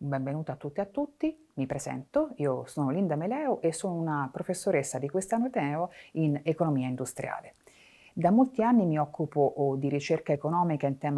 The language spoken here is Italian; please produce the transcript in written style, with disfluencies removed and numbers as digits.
benvenuta a tutte e a tutti. Mi presento, io sono Linda Meleo e sono una professoressa di quest'anno Ateneo in economia industriale. Da molti anni mi occupo di ricerca economica in tema